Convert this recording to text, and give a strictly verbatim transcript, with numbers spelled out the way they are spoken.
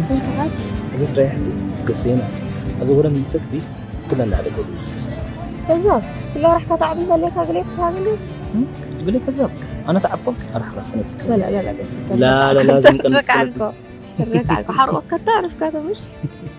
انت غاد إذا تريحتي قسينا أزورا من سكبي كلنا نعرف قولي كذاب لا راح تعبي لك أغلب هاغلب تقول لي كذاب أنا تعبكم أنا خلاص أنا تسكت لا لا لا لا بس لا لا لازم ترك عنكم ترك عنكم حرقك كتعرف كذا مش